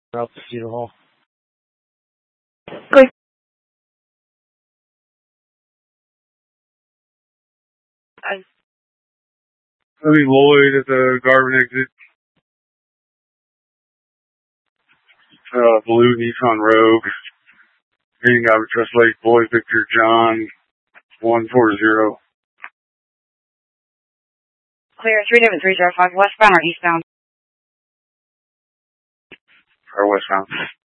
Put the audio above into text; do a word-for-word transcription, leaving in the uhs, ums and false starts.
Out to Cedar Hall. Good. I, Let me Lloyd at the Garvin exit. Uh, blue Nissan Rogue. Heading out of Trust Lake, Boy Victor John, one four zero. clear three seven three zero five westbound or eastbound? Or westbound.